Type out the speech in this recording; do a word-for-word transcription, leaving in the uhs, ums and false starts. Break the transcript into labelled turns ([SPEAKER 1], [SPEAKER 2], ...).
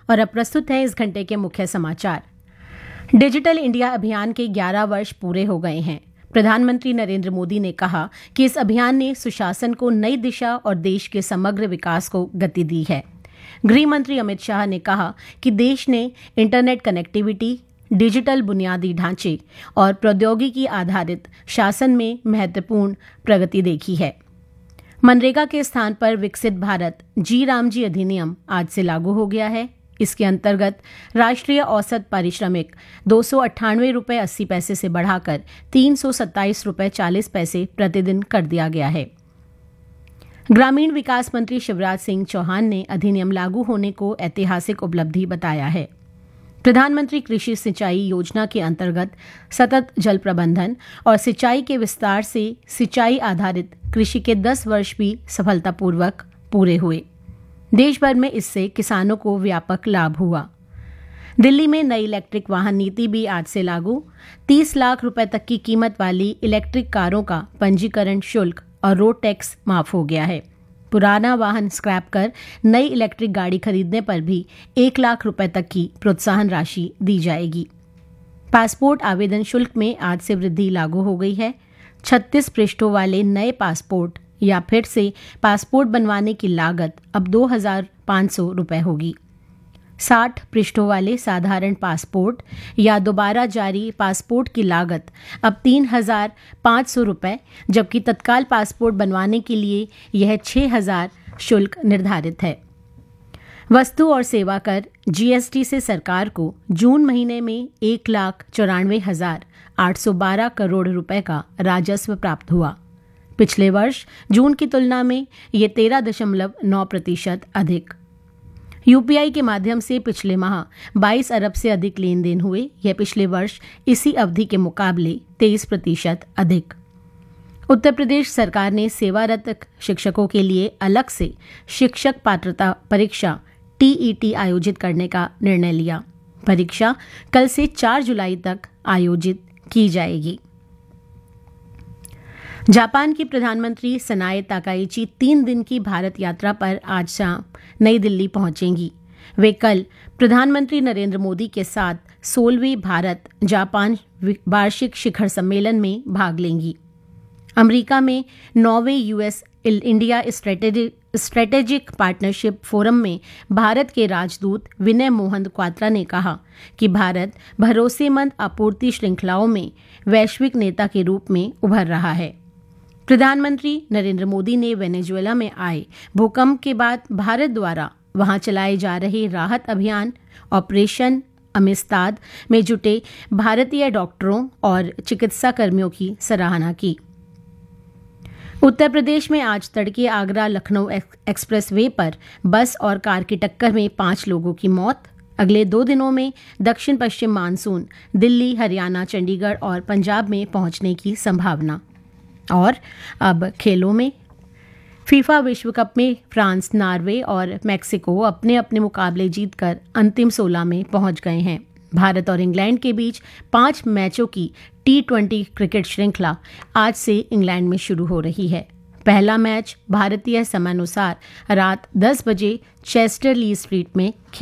[SPEAKER 1] और अब प्रस्तुत है इस घंटे के मुख्य समाचार। डिजिटल इंडिया अभियान के ग्यारह वर्ष पूरे हो गए हैं। प्रधानमंत्री नरेंद्र मोदी ने कहा कि इस अभियान ने सुशासन को नई दिशा और देश के समग्र विकास को गति दी है। गृह मंत्री अमित शाह ने कहा कि देश ने इंटरनेट कनेक्टिविटी, डिजिटल बुनियादी ढांचे और प्रौद्योगिकी आधारित शासन में महत्वपूर्ण प्रगति देखी है। मनरेगा के स्थान पर विकसित भारत जी रामजी अधिनियम आज से लागू हो गया है। इसके अंतर्गत राष्ट्रीय औसत पारिश्रमिक दो सौ अट्ठानवे रुपये अस्सी पैसे से बढ़ाकर तीन सौ सत्ताईस रुपये चालीस पैसे प्रतिदिन कर दिया गया है। ग्रामीण विकास मंत्री शिवराज सिंह चौहान ने अधिनियम लागू होने को ऐतिहासिक उपलब्धि बताया है। प्रधानमंत्री कृषि सिंचाई योजना के अंतर्गत सतत जल प्रबंधन और सिंचाई के विस्तार से सिंचाई आधारित कृषि के दस वर्ष भी सफलतापूर्वक पूरे हुए। देश भर में इससे किसानों को व्यापक लाभ हुआ। दिल्ली में नई इलेक्ट्रिक वाहन नीति भी आज से लागू। तीस लाख रुपए तक की कीमत वाली इलेक्ट्रिक कारों का पंजीकरण शुल्क और रोड टैक्स माफ हो गया है। पुराना वाहन स्क्रैप कर नई इलेक्ट्रिक गाड़ी खरीदने पर भी एक लाख रुपए तक की प्रोत्साहन राशि दी जाएगी। पासपोर्ट आवेदन शुल्क में आज से वृद्धि लागू हो गई है। छत्तीस पृष्ठों वाले नए पासपोर्ट या फिर से पासपोर्ट बनवाने की लागत अब दो हजार पाँच सौ रुपये होगी। साठ पृष्ठों वाले साधारण पासपोर्ट या दोबारा जारी पासपोर्ट की लागत अब तीन हजार पाँच सौ रुपये, जबकि तत्काल पासपोर्ट बनवाने के लिए यह छः हजार शुल्क निर्धारित है। वस्तु और सेवा कर जीएसटी से सरकार को जून महीने में एक लाख चौरानवे हजार आठ सौ बारह करोड़ रुपए का राजस्व प्राप्त हुआ। पिछले वर्ष जून की तुलना में ये तेरह दशमलव नौ प्रतिशत अधिक। यूपीआई के माध्यम से पिछले माह बाईस अरब से अधिक लेन देन हुए। यह पिछले वर्ष इसी अवधि के मुकाबले तेईस प्रतिशत अधिक। उत्तर प्रदेश सरकार ने सेवारत शिक्षकों के लिए अलग से शिक्षक पात्रता परीक्षा टीईटी आयोजित करने का निर्णय लिया। परीक्षा कल से चार जुलाई तक आयोजित की जाएगी। जापान की प्रधानमंत्री सनाए ताकाइची तीन दिन की भारत यात्रा पर आज शाम नई दिल्ली पहुंचेंगी। वे कल प्रधानमंत्री नरेंद्र मोदी के साथ सोलहवीं भारत जापान वार्षिक शिखर सम्मेलन में भाग लेंगी। अमेरिका में नौवें US India strategic partnership forum में भारत के राजदूत विनय मोहन क्वात्रा ने कहा कि भारत भरोसेमंद आपूर्ति श्रृंखलाओं में वैश्विक नेता के रूप में उभर रहा है। प्रधानमंत्री नरेंद्र मोदी ने वेनेजुएला में आए भूकंप के बाद भारत द्वारा वहां चलाए जा रहे राहत अभियान ऑपरेशन अमिस्ताद में जुटे भारतीय डॉक्टरों और चिकित्सा कर्मियों की सराहना की। उत्तर प्रदेश में आज तड़के आगरा लखनऊ एक्सप्रेस वे पर बस और कार की टक्कर में पांच लोगों की मौत। अगले दो दिनों में दक्षिण पश्चिम मानसून दिल्ली, हरियाणा, चंडीगढ़ और पंजाब में पहुंचने की संभावना। और अब खेलों में फीफा विश्व कप में फ्रांस, नॉर्वे और मेक्सिको अपने अपने मुकाबले जीतकर अंतिम सोलह में पहुंच गए हैं। भारत और इंग्लैंड के बीच पांच मैचों की टी ट्वेंटी क्रिकेट श्रृंखला आज से इंग्लैंड में शुरू हो रही है। पहला मैच भारतीय समयानुसार रात दस बजे चेस्टर ली स्ट्रीट में